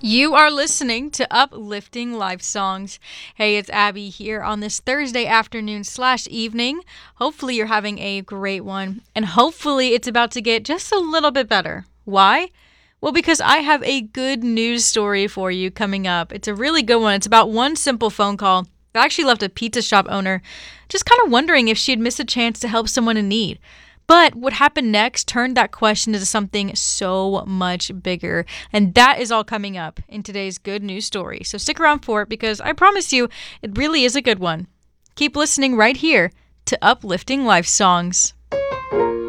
You are listening to Uplifting Life Songs. Hey, it's Abby here on this Thursday afternoon / evening. Hopefully you're having a great one, and hopefully it's about to get just a little bit better. Why? Well, because I have a good news story for you coming up. It's a really good one. It's about one simple phone call that actually left a pizza shop owner just kind of wondering if she'd miss a chance to help someone in need. But what happened next turned that question into something so much bigger. And that is all coming up in today's good news story. So stick around for it because I promise you, it really is a good one. Keep listening right here to Uplifting Life Songs.